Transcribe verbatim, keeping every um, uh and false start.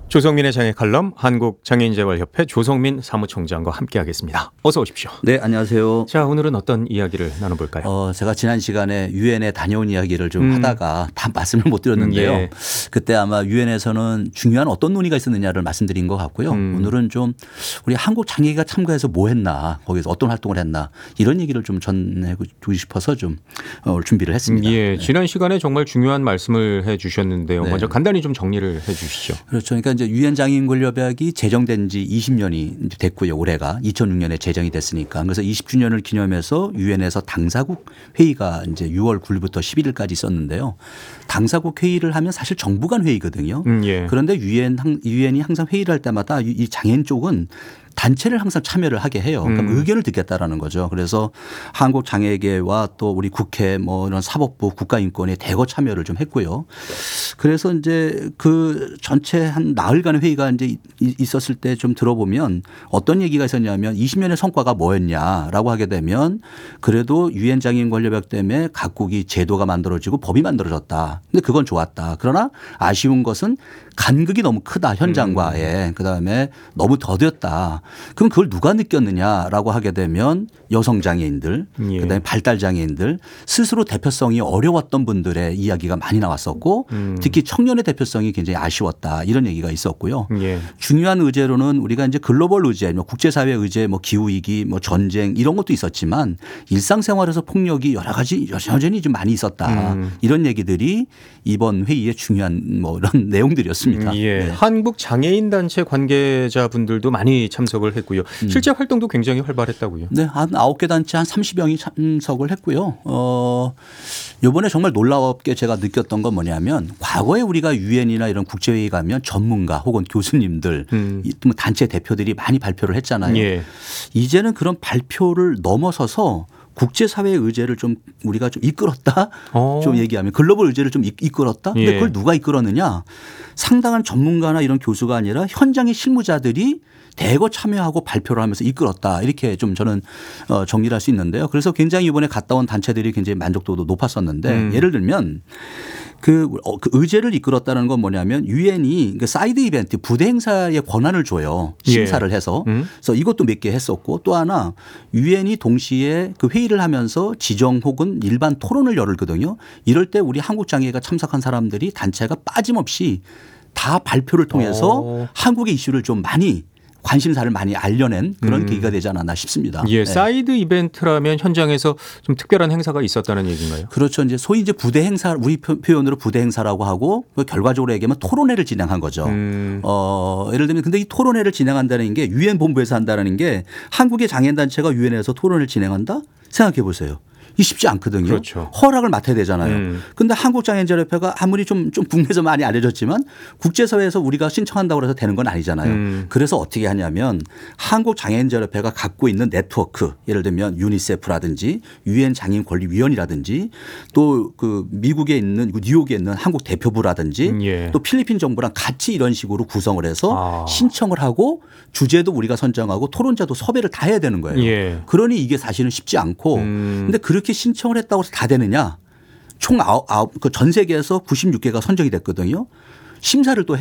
조성민의 장애 칼럼 한국장애인재활협회 조성민 사무총장과 함께하겠습니다. 어서 오십시오. 네, 안녕하세요. 자, 오늘은 어떤 이야기를 나눠볼까요? 어, 제가 지난 시간에 유엔에 다녀온 이야기를 좀 음. 하다가 다 말씀을 못 드렸는데요. 예. 그때 아마 유엔에서는 중요한 어떤 논의가 있었느냐를 말씀드린 것 같고요. 음. 오늘은 좀 우리 한국장애인가 참가해서 뭐 했나, 거기서 어떤 활동을 했나 이런 얘기를 좀 전해주고 싶어서 좀 준비를 했습니다. 예, 지난 시간에 정말 중요한 말씀을 해 주셨는데요. 네. 먼저 간단히 좀 정리를 해 주시죠. 그렇죠. 그러니까 이제 유엔 장애인 권리협약이 제정된 지 이십 년이 됐고요. 올해가 이천육 년에 제정이 됐으니까. 그래서 이십 주년을 기념해서 유엔에서 당사국 회의가 이제 유월 구일부터 십일 일까지 있었는데요. 당사국 회의를 하면 사실 정부 간 회의거든요. 음, 예. 그런데 유엔 유엔이 항상 회의를 할 때마다 이 장애인 쪽은 단체를 항상 참여를 하게 해요. 그러니까 음. 의견을 듣겠다라는 거죠. 그래서 한국장애계와 또 우리 국회 뭐 이런 사법부 국가인권에 대거 참여를 좀 했고요. 그래서 이제 그 전체 한 나흘간의 회의가 이제 있었을 때 좀 들어보면 어떤 얘기가 있었냐면 이십 년의 성과가 뭐였냐라고 하게 되면 그래도 유엔 장애인 권리협약 때문에 각국이 제도가 만들어지고 법이 만들어졌다. 근데 그건 좋았다. 그러나 아쉬운 것은 간극이 너무 크다. 현장과의. 그다음에 너무 더뎠다. 그럼 그걸 누가 느꼈느냐라고 하게 되면 여성 장애인들, 예. 그다음에 발달 장애인들 스스로 대표성이 어려웠던 분들의 이야기가 많이 나왔었고 음. 특히 청년의 대표성이 굉장히 아쉬웠다 이런 얘기가 있었고요. 예. 중요한 의제로는 우리가 이제 글로벌 의제, 뭐 국제사회 의제, 뭐 기후 위기, 뭐 전쟁 이런 것도 있었지만 일상생활에서 폭력이 여러 가지 여전히 좀 많이 있었다 음. 이런 얘기들이 이번 회의의 중요한 뭐 이런 내용들이었습니다. 예. 네. 한국 장애인 단체 관계자분들도 많이 참석을 했고요. 실제 활동도 굉장히 활발했다고요. 네, 한 아홉 개 단체 한 삼십 명이 참석을 했고요. 어, 이번에 정말 놀랍게 제가 느꼈던 건 뭐냐면 과거에 우리가 유엔이나 이런 국제회의 가면 전문가 혹은 교수님들 음. 단체 대표들이 많이 발표를 했잖아요. 예. 이제는 그런 발표를 넘어서서 국제사회의 의제를 좀 우리가 좀 이끌었다 어. 좀 얘기하면 글로벌 의제를 좀 이끌었다. 근데 예. 그걸 누가 이끌었느냐 상당한 전문가나 이런 교수가 아니라 현장의 실무자들이 대거 참여하고 발표를 하면서 이끌었다. 이렇게 좀 저는 정리를 할 수 있는데요. 그래서 굉장히 이번에 갔다 온 단체들이 굉장히 만족도도 높았었는데 음. 예를 들면 그, 그 의제를 이끌었다는 건 뭐냐면 유엔이 그 사이드 이벤트 부대 행사의 권한을 줘요. 심사를 예. 해서. 음. 그래서 이것도 몇 개 했었고 또 하나 유엔이 동시에 그 회의를 하면서 지정 혹은 일반 토론을 열거든요. 이럴 때 우리 한국장애가 참석한 사람들이 단체가 빠짐없이 다 발표를 통해서 오. 한국의 이슈를 좀 많이 관심사를 많이 알려낸 그런 음. 계기가 되지 않았나 싶습니다. 예, 네. 사이드 이벤트라면 현장에서 좀 특별한 행사가 있었다는 얘기인가요? 그렇죠. 이제 소위 이제 부대 행사 우리 표현으로 부대 행사라고 하고 결과적으로 얘기하면 토론회를 진행한 거죠. 음. 어, 예를 들면 근데 이 토론회를 진행한다는 게 유엔 본부에서 한다는 게 한국의 장애인 단체가 유엔에서 토론을 진행한다? 생각해 보세요. 이 쉽지 않거든요. 그렇죠. 허락을 맡아야 되잖아요. 그런데 음. 한국장애인재활협회가 아무리 좀, 좀 국내에서 많이 알려졌지만 국제사회에서 우리가 신청한다고 해서 되는 건 아니잖아요. 음. 그래서 어떻게 하냐면 한국장애인재활협회가 갖고 있는 네트워크 예를 들면 유니세프라든지 유엔 장애인권리위원회라든지 또 그 미국에 있는 뉴욕에 있는 한국 대표부라든지 예. 또 필리핀 정부랑 같이 이런 식으로 구성을 해서 아. 신청을 하고 주제도 우리가 선정하고 토론자도 섭외를 다 해야 되는 거예요. 예. 그러니 이게 사실은 쉽지 않고 음. 근데 그렇게 신청을 했다고 해서 다 되느냐 총 아홉, 아홉, 그 전 세계에서 구십육 개가 선정이 됐거든요. 심사를 또